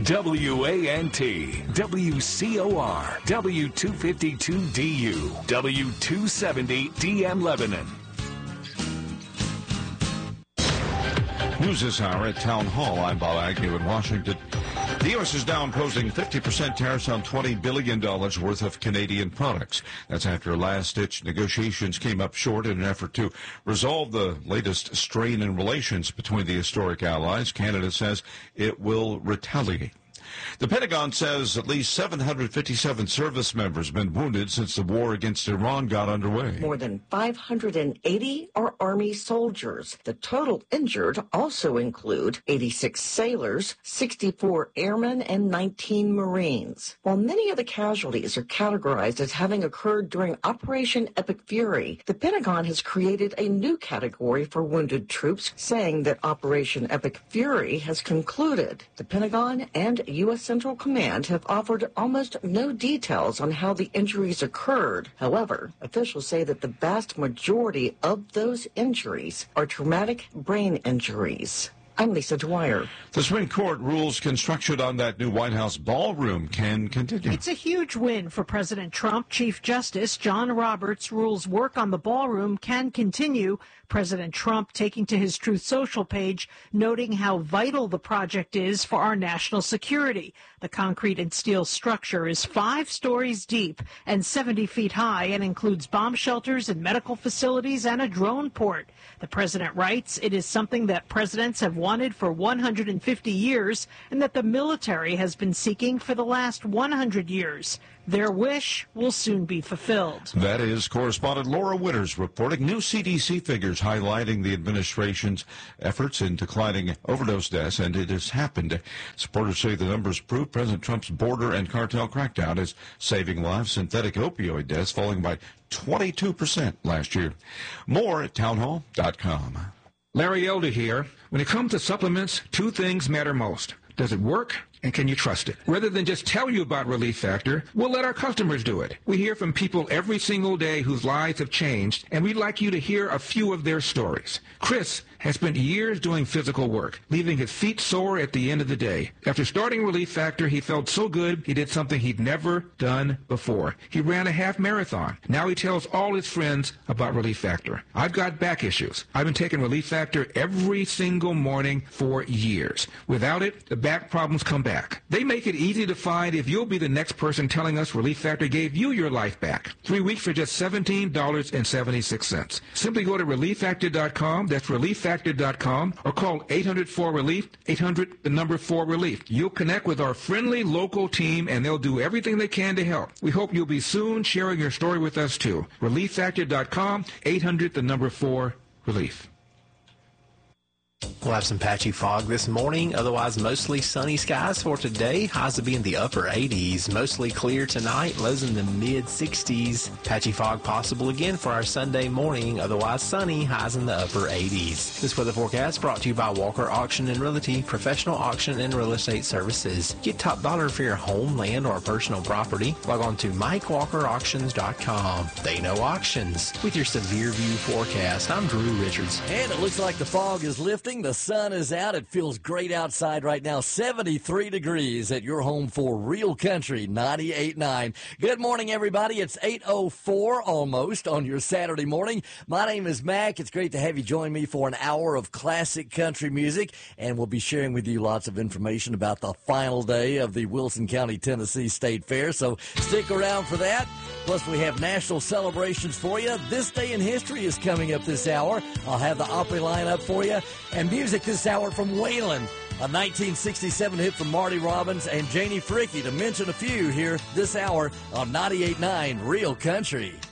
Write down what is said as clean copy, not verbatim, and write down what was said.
WANT, WCOR, W252DU, W270DM Lebanon. News this hour at Town Hall. I'm Bob Agnew in Washington. The U.S. is now imposing 50% tariffs on $20 billion worth of Canadian products. That's after last-ditch negotiations came up short in an effort to resolve the latest strain in relations between the historic allies. Canada says it will retaliate. The Pentagon says at least 757 service members have been wounded since the war against Iran got underway. More than 580 are Army soldiers. The total injured also include 86 sailors, 64 airmen, and 19 Marines. While many of the casualties are categorized as having occurred during Operation Epic Fury, the Pentagon has created a new category for wounded troops, saying that Operation Epic Fury has concluded. The Pentagon and U.S. Central Command have offered almost no details on how the injuries occurred. However, officials say that the vast majority of those injuries are traumatic brain injuries. I'm Lisa Dwyer. The Supreme Court rules construction on that new White House ballroom can continue. It's a huge win for President Trump. Chief Justice John Roberts rules work on the ballroom can continue. President Trump taking to his Truth Social page, noting how vital the project is for our national security. The concrete and steel structure is 5 stories deep and 70 feet high and includes bomb shelters and medical facilities and a drone port. The president writes it is something that presidents have wanted for 150 years and that the military has been seeking for the last 100 years. Their wish will soon be fulfilled. That is correspondent Laura Winters reporting. New CDC figures highlighting the administration's efforts in declining overdose deaths, and it has happened. Supporters say the numbers prove President Trump's border and cartel crackdown is saving lives. Synthetic opioid deaths falling by 22% last year. More at townhall.com. Larry Elder here. When it comes to supplements, 2 things matter most. Does it work? And can you trust it? Rather than just tell you about Relief Factor, we'll let our customers do it. We hear from people every single day whose lives have changed, and we'd like you to hear a few of their stories. Chris has spent years doing physical work, leaving his feet sore at the end of the day. After starting Relief Factor, he felt so good he did something he'd never done before. He ran a half marathon. Now he tells all his friends about Relief Factor. I've got back issues. I've been taking Relief Factor every single morning for years. Without it, the back problems come back. They make it easy to find if you'll be the next person telling us Relief Factor gave you your life back. 3 weeks for just $17.76. Simply go to ReliefFactor.com. That's ReliefFactor.com, or call 800-4RELIEF, 800-4RELIEF. You'll connect with our friendly local team, and they'll do everything they can to help. We hope you'll be soon sharing your story with us, too. ReliefFactor.com, 800-4RELIEF. We'll have some patchy fog this morning, otherwise mostly sunny skies for today. Highs will be in the upper 80s. Mostly clear tonight, lows in the mid-60s. Patchy fog possible again for our Sunday morning, otherwise sunny, highs in the upper 80s. This weather forecast brought to you by Walker Auction and Realty, professional auction and real estate services. Get top dollar for your home, land, or personal property. Log on to MikeWalkerAuctions.com. They know auctions. With your severe view forecast, I'm Drew Richards. And it looks like the fog is lifting. The sun is out. It feels great outside right now. 73 degrees at your home for Real Country 98.9. Good morning, everybody. It's 8:04 almost on your Saturday morning. My name is Mac. It's great to have you join me for an hour of classic country music, and we'll be sharing with you lots of information about the final day of the Wilson County, Tennessee State Fair, so stick around for that. Plus, we have national celebrations for you. This Day in History is coming up this hour. I'll have the Opry line up for you. And music this hour from Waylon, a 1967 hit from Marty Robbins and Janie Fricke, to mention a few here this hour on 98.9 Real Country.